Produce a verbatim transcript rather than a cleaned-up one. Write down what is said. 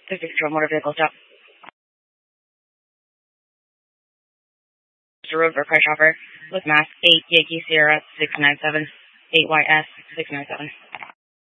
fifty Control Motor Vehicle Stop. Road for Price Chopper with mask eight Yankee Sierra six nine seven eight Y S six nine seven.